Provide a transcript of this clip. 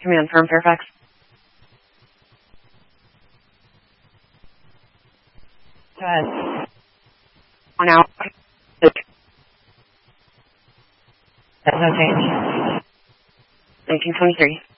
Command firm Fairfax. Go ahead. On out. That's no change. 1923.